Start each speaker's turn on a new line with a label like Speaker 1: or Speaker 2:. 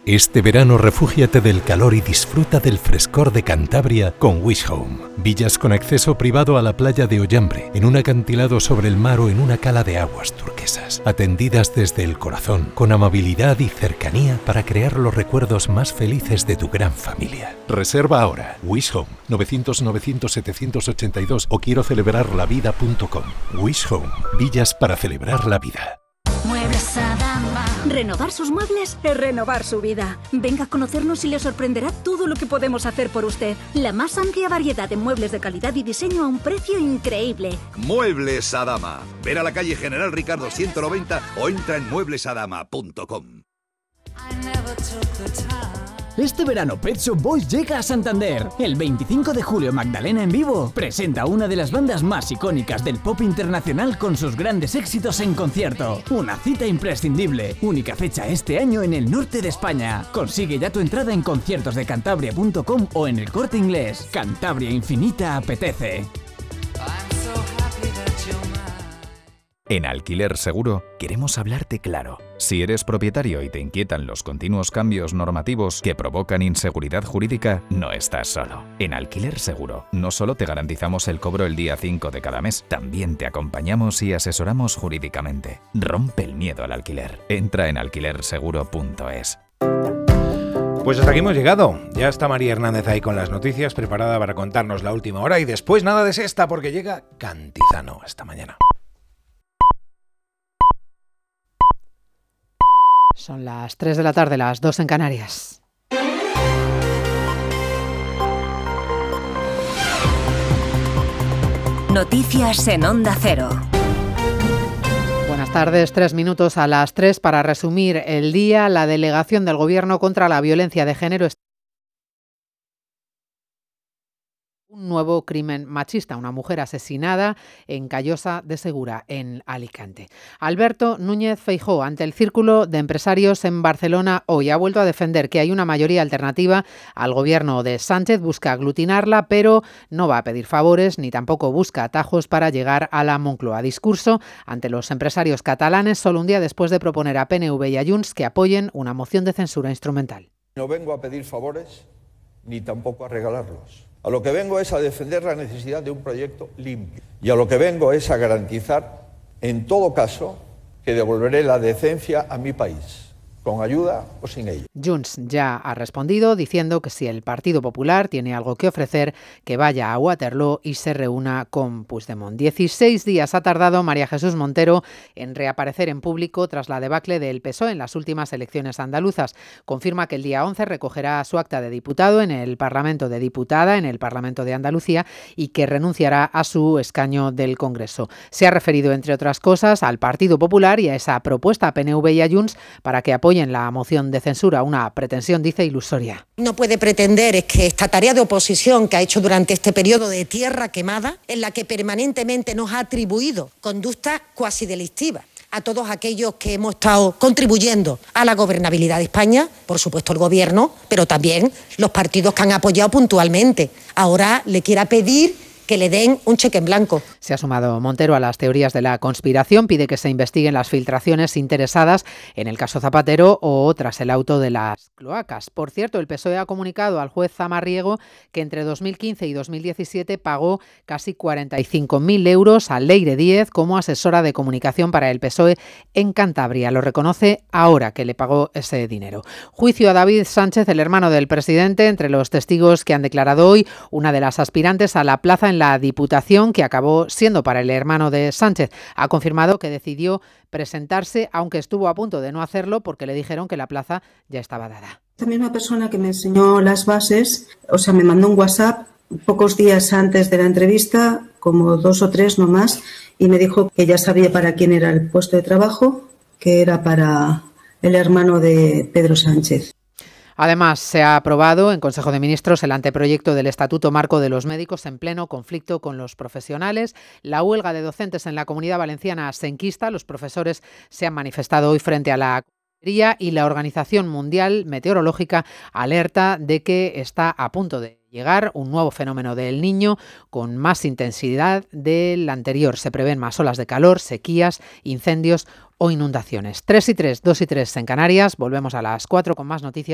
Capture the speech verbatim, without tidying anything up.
Speaker 1: Este verano refúgiate del calor y disfruta del frescor de Cantabria con Wish Home. Villas con acceso privado a la playa de Ollambre, en un acantilado sobre el mar o en una cala de aguas turquesas. Atendidas desde el corazón, con amabilidad y cercanía para crear los recuerdos más felices de tu gran familia. Reserva ahora. Wish Home, novecientos novecientos setecientos ochenta y dos o quiero celebrar la vida punto com. Wish Home, villas para celebrar la vida.
Speaker 2: Muebles Adama.
Speaker 3: Renovar sus muebles es renovar su vida. Venga a conocernos y le sorprenderá todo lo que podemos hacer por usted. La más amplia variedad de muebles de calidad y diseño a un precio increíble.
Speaker 4: Muebles Adama. Ven a la calle General Ricardo ciento noventa o entra en muebles adama punto com.
Speaker 5: Este verano Pet Shop Boys llega a Santander. El veinticinco de julio Magdalena en vivo presenta una de las bandas más icónicas del pop internacional con sus grandes éxitos en concierto. Una cita imprescindible. Única fecha este año en el norte de España. Consigue ya tu entrada en conciertos de cantabria punto com o en El Corte Inglés. Cantabria Infinita apetece.
Speaker 6: En Alquiler Seguro queremos hablarte claro. Si eres propietario y te inquietan los continuos cambios normativos que provocan inseguridad jurídica, no estás solo. En Alquiler Seguro no solo te garantizamos el cobro el día cinco de cada mes, también te acompañamos y asesoramos jurídicamente. Rompe el miedo al alquiler. Entra en alquiler seguro punto es.
Speaker 7: Pues hasta aquí hemos llegado. Ya está María Hernández ahí con las noticias, preparada para contarnos la última hora y después nada de sexta porque llega Cantizano esta mañana.
Speaker 8: Son las tres de la tarde, las dos en Canarias.
Speaker 2: Noticias en Onda Cero.
Speaker 8: Buenas tardes, tres minutos a las tres para resumir el día. La delegación del Gobierno contra la violencia de género está un nuevo crimen machista, una mujer asesinada en Callosa de Segura, en Alicante. Alberto Núñez Feijóo, ante el Círculo de Empresarios en Barcelona hoy, ha vuelto a defender que hay una mayoría alternativa al gobierno de Sánchez, busca aglutinarla, pero no va a pedir favores ni tampoco busca atajos para llegar a la Moncloa. Discurso ante los empresarios catalanes solo un día después de proponer a P N V y a Junts que apoyen una moción de censura instrumental.
Speaker 9: No vengo a pedir favores ni tampoco a regalarlos. A lo que vengo es a defender la necesidad de un proyecto limpio. Y a lo que vengo es a garantizar, en todo caso, que devolveré la decencia a mi país, con ayuda o sin ella.
Speaker 8: Junts ya ha respondido diciendo que si el Partido Popular tiene algo que ofrecer, que vaya a Waterloo y se reúna con Puigdemont. dieciséis días ha tardado María Jesús Montero en reaparecer en público tras la debacle del P S O E en las últimas elecciones andaluzas. Confirma que el día once recogerá su acta de diputado en el Parlamento de Diputada, en el Parlamento de Andalucía, y que renunciará a su escaño del Congreso. Se ha referido, entre otras cosas, al Partido Popular y a esa propuesta a P N V y a Junts para que apoyen en la moción de censura, una pretensión, dice, ilusoria.
Speaker 10: No puede pretender es que esta tarea de oposición que ha hecho durante este periodo de tierra quemada, en la que permanentemente nos ha atribuido conductas cuasi delictivas a todos aquellos que hemos estado contribuyendo a la gobernabilidad de España, por supuesto el Gobierno, pero también los partidos que han apoyado puntualmente, ahora le quiera pedir que le den un cheque en blanco.
Speaker 8: Se ha sumado Montero a las teorías de la conspiración, pide que se investiguen las filtraciones interesadas en el caso Zapatero o tras el auto de las cloacas. Por cierto, el P S O E ha comunicado al juez Zamarriego que entre dos mil quince y dos mil diecisiete pagó casi cuarenta y cinco mil euros a Leire Díez como asesora de comunicación para el P S O E en Cantabria. Lo reconoce ahora que le pagó ese dinero. Juicio a David Sánchez, el hermano del presidente, entre los testigos que han declarado hoy, una de las aspirantes a la plaza en la Diputación, que acabó siendo para el hermano de Sánchez. Ha confirmado que decidió presentarse, aunque estuvo a punto de no hacerlo porque le dijeron que la plaza ya estaba dada.
Speaker 11: Esta misma persona que me enseñó las bases, o sea, me mandó un WhatsApp pocos días antes de la entrevista, como dos o tres no más, y me dijo que ya sabía para quién era el puesto de trabajo, que era para el hermano de Pedro Sánchez.
Speaker 8: Además, se ha aprobado en Consejo de Ministros el anteproyecto del Estatuto Marco de los Médicos en pleno conflicto con los profesionales. La huelga de docentes en la Comunidad Valenciana se enquista. Los profesores se han manifestado hoy frente a la y la Organización Mundial Meteorológica alerta de que está a punto de llegar un nuevo fenómeno del Niño con más intensidad del anterior. Se prevén más olas de calor, sequías, incendios o inundaciones. tres y tres, dos y tres en Canarias. Volvemos a las cuatro con más noticias.